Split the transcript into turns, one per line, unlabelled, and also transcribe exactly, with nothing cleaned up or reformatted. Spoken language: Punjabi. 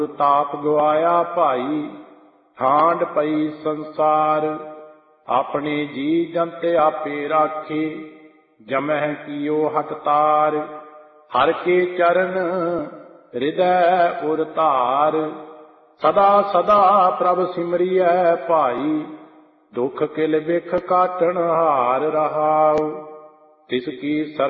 ਤਾਪ ਗਵਾਇਆ ਭਾਈ, ਠਾਂਡ ਪਈ ਸੰਸਾਰ। ਆਪਣੇ ਜੀ ਜੰਤ ਆਪੇ ਰਾਖੇ, ਜਮਹਿ ਕੀਓ ਹਠ ਤਾਰ। ਹਰ ਕੇ ਚਰਨ ਹਿਰਦੈ ਉਰ ਧਾਰ, ਸਦਾ ਸਦਾ ਪ੍ਰਭ ਸਿਮਰਿਐ ਭਾਈ। ਦੁਖ ਕਿਲ ਬਿਖ ਕਾਟਣ ਹਾਰ ਰਹਾਉ, ਤਿਸ ਕੀ